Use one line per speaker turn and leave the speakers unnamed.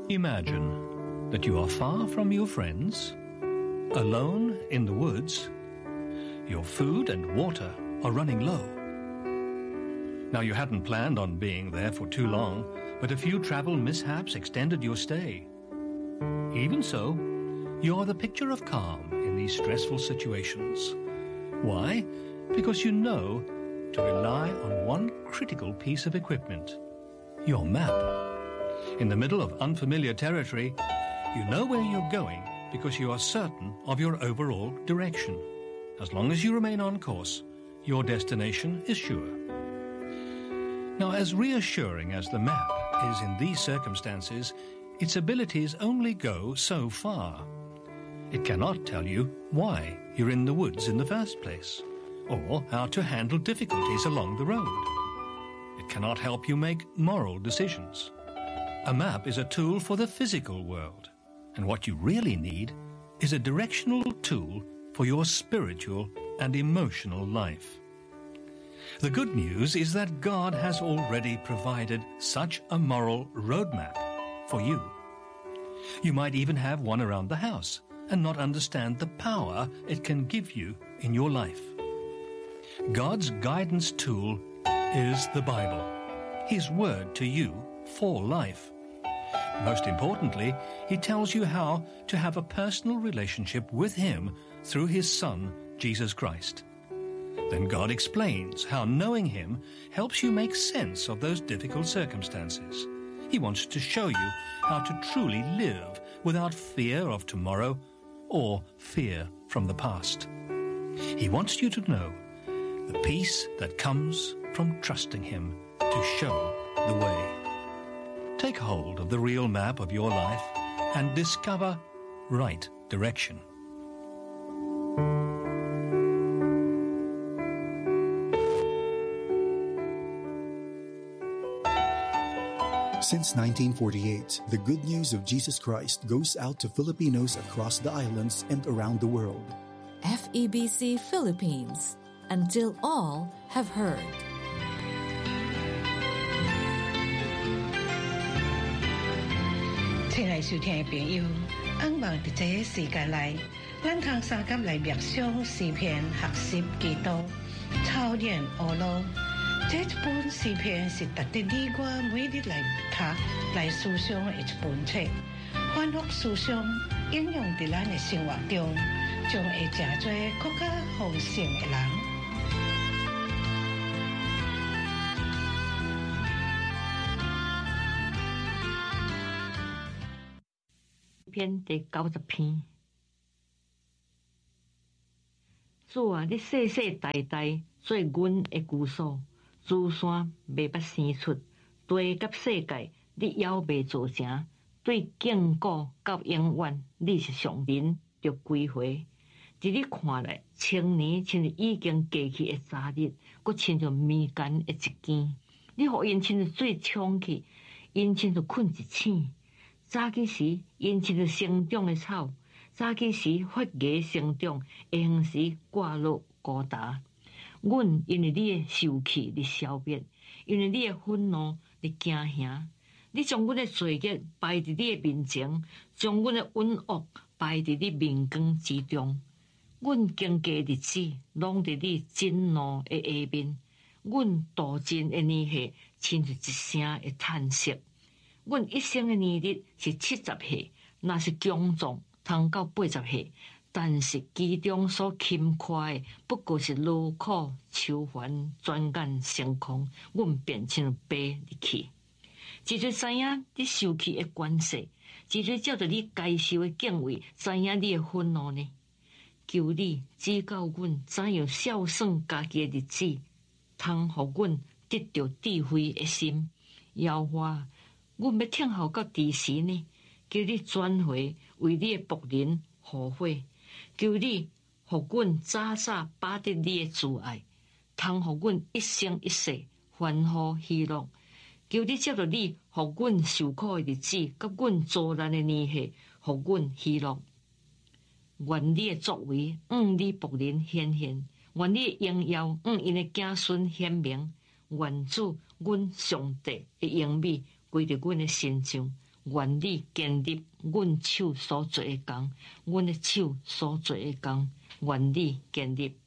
Imagine that you are far from your friends, alone in the woods. Your food and water are running low. Now, you hadn't planned on being there for too long, but a few travel mishaps extended your stay. Even so, you are the picture of calm in these stressful situations. Why? Because you know to rely on one critical piece of equipment, your map. In the middle of unfamiliar territory, you know where you're going because you are certain of your overall direction. As long as you remain on course, your destination is sure. Now, as reassuring as the map is in these circumstances, its abilities only go so far. It cannot tell you why you're in the woods in the first place, or how to handle difficulties along the road. It cannot help you make moral decisions. A map is a tool for the physical world, and what you really need is a directional tool for your spiritual and emotional life. The good news is that God has already provided such a moral roadmap for you. You might even have one around the house and not understand the power it can give you in your life. God's guidance tool is the Bible, His word to you for life. Most importantly, He tells you how to have a personal relationship with Him through His Son, Jesus Christ. Then God explains how knowing Him helps you make sense of those difficult circumstances. He wants to show you how to truly live without fear of tomorrow or fear from the past. He wants you to know the peace that comes from trusting Him to show the way. Take hold of the real map of your life and discover right direction.
Since 1948, the good news of Jesus Christ goes out to Filipinos across the islands and around the world.
FEBC Philippines, until all have heard.
Xin lạy sự thiện朋友，安望在这个世界内，咱通三甲来默想诗篇，学习基督，操练学路。这一本诗篇是值得你我每日来读、来思想的一本册，反复思想，应用在咱的生活中，将会成做更加丰盛的人。
篇第90篇，主啊，你世世代代做阮的居所。珠山未捌生出，地甲世界你犹未造成，对坚固到永远，你是上人着归回。伫你看来，1000年亲像已经过去的早日，佮亲像暝间的一更。你互因亲像水冲去，因亲像困一醒。早起时，因亲像生长的草；早起时发芽生长，下昏时挂落孤单。阮因为你的受气，你消灭；因为你的愤怒，你惊吓。你将阮的罪孽摆伫你的面前，将阮的冤恶摆伫你面光之中。阮经过日子，拢伫你震怒的下面。阮度尽的年岁，亲像一声的叹息。阮一生的年日是70岁，若是强壮，通到80岁。但是其中所欠缺的，不过是劳苦愁烦，转眼成空。阮便像白日去。只做知影你受气的关系，只做照着你该受的敬畏，知影你的愤怒呢？求你指教阮怎样孝顺家己的日子，通互阮得到智慧的心。妖化，阮要听候到第时呢？求你转回为你的仆人护火。求你，互阮早早把得你的慈爱，通互阮一生一世欢呼喜乐。求你接着你，互阮受苦的日子，甲阮遭难的年岁，互阮喜乐。愿你的作为，你仆人显现；愿你的荣耀，因的子孙显明。愿主，阮上帝的荣美归伫阮的身上。 愿你建立阮手所做的工，阮的手所做的工，愿你建立。